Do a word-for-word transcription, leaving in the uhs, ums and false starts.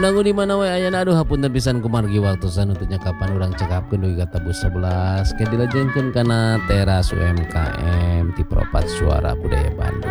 Dangu di mana we ayana aduh hapunten pisan kumargi waktu sanutnya kapan urang cekapkeun dugi kata bus sebelas ke dilajengkeun kana teras U M K M ti Propat Suara Budaya Bandung.